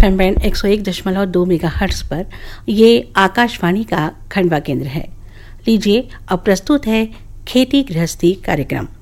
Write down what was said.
FM band 101.2 megahertz पर ये आकाशवाणी का खंडवा केंद्र है। लीजिए अब प्रस्तुत है खेती गृहस्थी कार्यक्रम।